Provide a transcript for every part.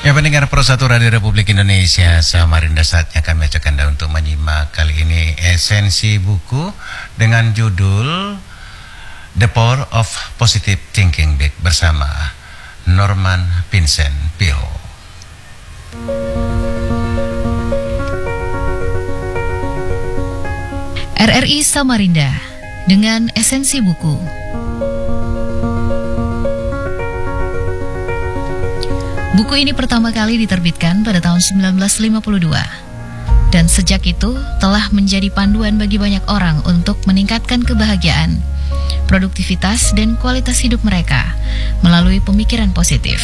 Ya, pendengar Pro 1 Radio Republik Indonesia, Samarinda, saatnya kami ajak Anda untuk menyimak kali ini esensi buku dengan judul The Power of Positive Thinking bersama Norman Vincent Peale. RRI Samarinda dengan esensi buku. Buku ini pertama kali diterbitkan pada tahun 1952 dan sejak itu telah menjadi panduan bagi banyak orang untuk meningkatkan kebahagiaan, produktivitas, dan kualitas hidup mereka melalui pemikiran positif.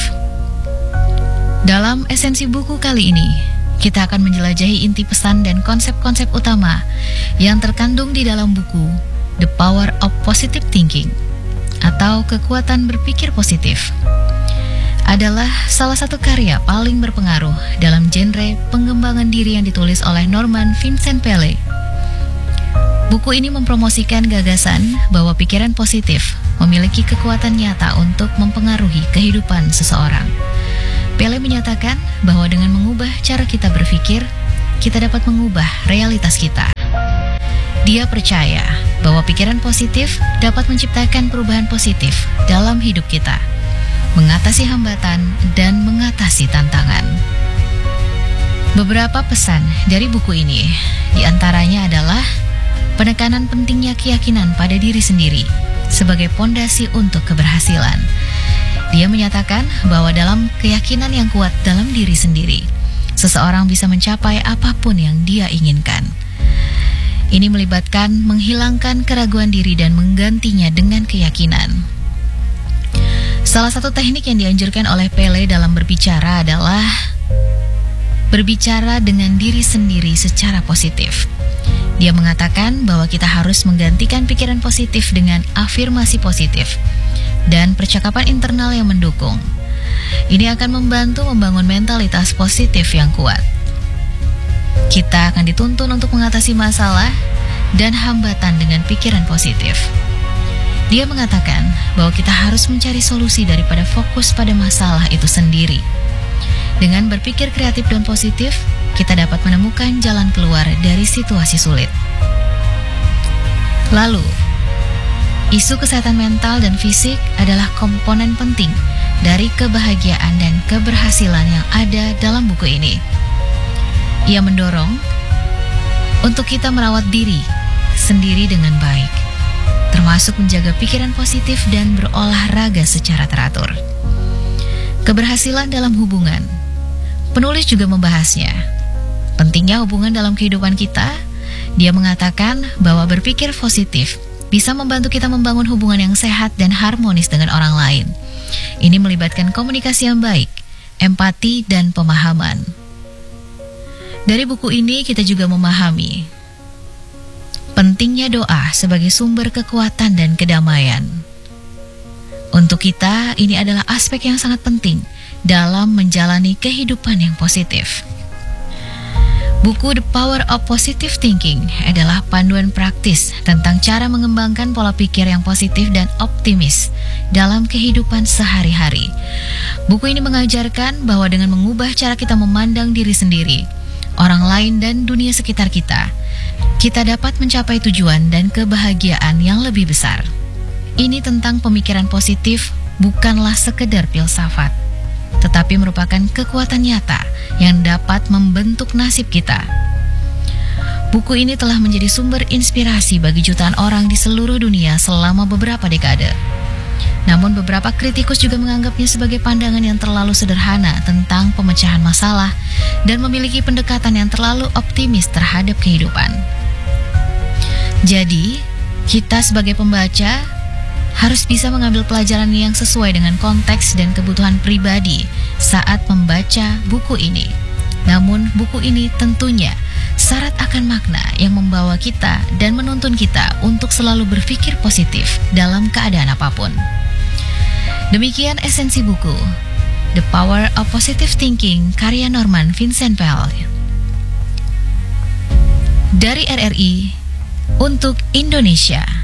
Dalam esensi buku kali ini, kita akan menjelajahi inti pesan dan konsep-konsep utama yang terkandung di dalam buku The Power of Positive Thinking atau kekuatan berpikir positif. Adalah salah satu karya paling berpengaruh dalam genre pengembangan diri yang ditulis oleh Norman Vincent Peale. Buku ini mempromosikan gagasan bahwa pikiran positif memiliki kekuatan nyata untuk mempengaruhi kehidupan seseorang. Peale menyatakan bahwa dengan mengubah cara kita berpikir, kita dapat mengubah realitas kita. Dia percaya bahwa pikiran positif dapat menciptakan perubahan positif dalam hidup kita, mengatasi hambatan, dan mengatasi tantangan. Beberapa pesan dari buku ini diantaranya adalah penekanan pentingnya keyakinan pada diri sendiri sebagai pondasi untuk keberhasilan. Dia menyatakan bahwa dalam keyakinan yang kuat dalam diri sendiri, seseorang bisa mencapai apapun yang dia inginkan. Ini melibatkan menghilangkan keraguan diri dan menggantinya dengan keyakinan. Salah satu teknik yang dianjurkan oleh Peale dalam berbicara adalah berbicara dengan diri sendiri secara positif. Dia mengatakan bahwa kita harus menggantikan pikiran positif dengan afirmasi positif dan percakapan internal yang mendukung. Ini akan membantu membangun mentalitas positif yang kuat. Kita akan dituntun untuk mengatasi masalah dan hambatan dengan pikiran positif. Dia mengatakan bahwa kita harus mencari solusi daripada fokus pada masalah itu sendiri. Dengan berpikir kreatif dan positif, kita dapat menemukan jalan keluar dari situasi sulit. Lalu, isu kesehatan mental dan fisik adalah komponen penting dari kebahagiaan dan keberhasilan yang ada dalam buku ini. Ia mendorong untuk kita merawat diri sendiri dengan baik, termasuk menjaga pikiran positif dan berolahraga secara teratur. Keberhasilan dalam hubungan. Penulis juga membahasnya. Pentingnya hubungan dalam kehidupan kita. Dia mengatakan bahwa berpikir positif bisa membantu kita membangun hubungan yang sehat dan harmonis dengan orang lain. Ini melibatkan komunikasi yang baik, empati, dan pemahaman. Dari buku ini kita juga memahami pentingnya doa sebagai sumber kekuatan dan kedamaian. Untuk kita, ini adalah aspek yang sangat penting dalam menjalani kehidupan yang positif. Buku The Power of Positive Thinking adalah panduan praktis tentang cara mengembangkan pola pikir yang positif dan optimis dalam kehidupan sehari-hari. Buku ini mengajarkan bahwa dengan mengubah cara kita memandang diri sendiri, orang lain, dan dunia sekitar kita, kita dapat mencapai tujuan dan kebahagiaan yang lebih besar. Ini tentang pemikiran positif, bukanlah sekedar filsafat, tetapi merupakan kekuatan nyata yang dapat membentuk nasib kita. Buku ini telah menjadi sumber inspirasi bagi jutaan orang di seluruh dunia selama beberapa dekade. Namun beberapa kritikus juga menganggapnya sebagai pandangan yang terlalu sederhana tentang pemecahan masalah dan memiliki pendekatan yang terlalu optimis terhadap kehidupan. Jadi, kita sebagai pembaca harus bisa mengambil pelajaran yang sesuai dengan konteks dan kebutuhan pribadi saat membaca buku ini. Namun, buku ini tentunya syarat akan makna yang membawa kita dan menuntun kita untuk selalu berpikir positif dalam keadaan apapun. Demikian esensi buku The Power of Positive Thinking karya Norman Vincent Peale. Dari RRI untuk Indonesia.